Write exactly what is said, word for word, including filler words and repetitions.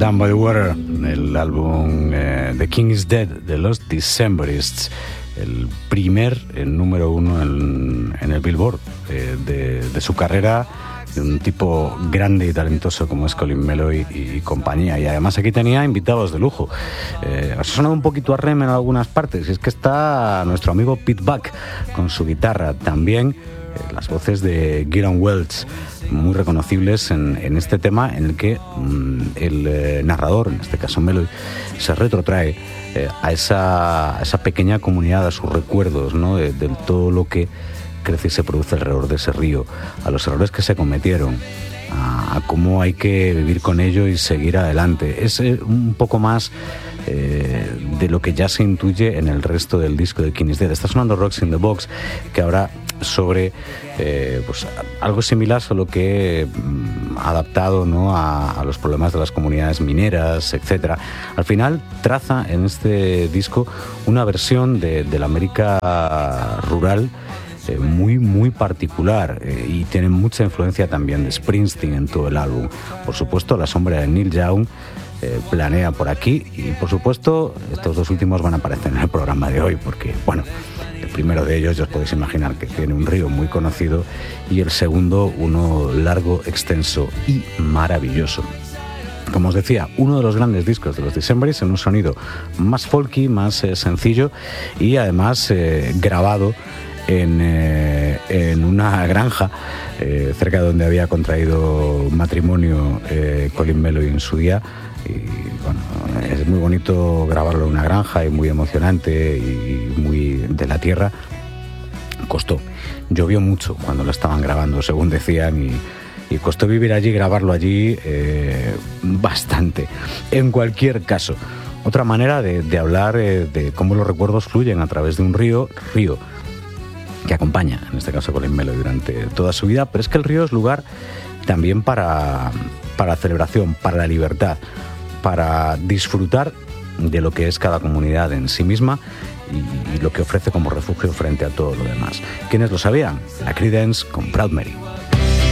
Down by the Water, el álbum eh, The King is Dead de los Decemberists, el primer el número uno en, en el Billboard eh, de, de su carrera, de un tipo grande y talentoso como es Colin Meloy y compañía. Y además aquí tenía invitados de lujo. Eh, ha sonado un poquito a Rem en algunas partes, y es que está nuestro amigo Pete Buck con su guitarra. También eh, las voces de Gillian Welch, muy reconocibles en, en este tema, en el que mmm, el eh, narrador, en este caso Meloy, se retrotrae eh, a, esa, a esa pequeña comunidad, a sus recuerdos, ¿no? de, de todo lo que crece y se produce alrededor de ese río, a los errores que se cometieron, a, a cómo hay que vivir con ello y seguir adelante. Es eh, un poco más eh, de lo que ya se intuye en el resto del disco de King is Dead. Está sonando Rocks in the Box, que ahora sobre eh, pues, algo similar, solo que mm, adaptado, ¿no? a, a los problemas de las comunidades mineras, etcétera. Al final traza en este disco una versión de, de la América rural eh, muy muy particular, eh, y tiene mucha influencia también de Springsteen en todo el álbum. Por supuesto, la sombra de Neil Young eh, planea por aquí, y por supuesto estos dos últimos van a aparecer en el programa de hoy, porque bueno, el primero de ellos ya os podéis imaginar que tiene un río muy conocido, y el segundo uno largo, extenso y maravilloso. Como os decía, uno de los grandes discos de los Decemberists, en un sonido más folky, más eh, sencillo, y además eh, grabado en, eh, en una granja eh, cerca de donde había contraído matrimonio eh, Colin Meloy en su día. Y bueno, es muy bonito grabarlo en una granja, y muy emocionante y muy de la tierra. Costó, llovió mucho cuando lo estaban grabando, según decían, y, y costó vivir allí, grabarlo allí eh, bastante. En cualquier caso, otra manera de, de hablar eh, de cómo los recuerdos fluyen a través de un río, río que acompaña, en este caso, Colin Meloy durante toda su vida, pero es que el río es lugar también para, para celebración, para la libertad, para disfrutar de lo que es cada comunidad en sí misma y, y lo que ofrece como refugio frente a todo lo demás. ¿Quiénes lo sabían? La Creedence con Proud Mary.